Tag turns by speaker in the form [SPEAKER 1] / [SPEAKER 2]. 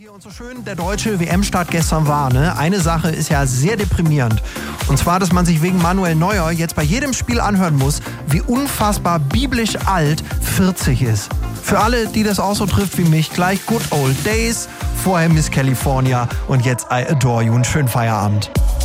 [SPEAKER 1] hier und so schön der deutsche WM-Start gestern war, ne? Eine Sache ist ja sehr deprimierend. Und zwar, dass man sich wegen Manuel Neuer jetzt bei jedem Spiel anhören muss, wie unfassbar biblisch alt 40 ist. Für alle, die das auch so trifft wie mich, gleich Good Old Days, vorher Miss California und jetzt I Adore You. Einen schönen Feierabend.